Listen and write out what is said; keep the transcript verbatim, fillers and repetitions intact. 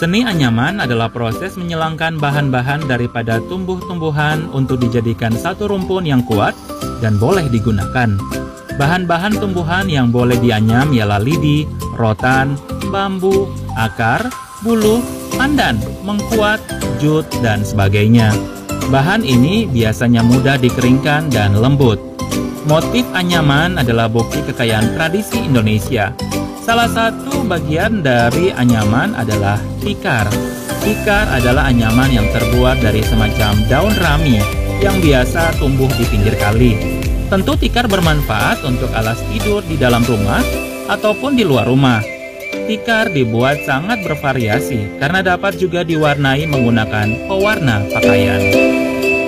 Seni anyaman adalah proses menyilangkan bahan-bahan daripada tumbuh-tumbuhan untuk dijadikan satu rumpun yang kuat dan boleh digunakan. Bahan-bahan tumbuhan yang boleh dianyam ialah lidi, rotan, bambu, akar, bulu, pandan, mengkuat, jut, dan sebagainya. Bahan ini biasanya mudah dikeringkan dan lembut. Motif anyaman adalah bukti kekayaan tradisi Indonesia. Salah satu bagian dari anyaman adalah tikar. Tikar adalah anyaman yang terbuat dari semacam daun rami yang biasa tumbuh di pinggir kali. Tentu tikar bermanfaat untuk alas tidur di dalam rumah ataupun di luar rumah. Tikar dibuat sangat bervariasi karena dapat juga diwarnai menggunakan pewarna pakaian.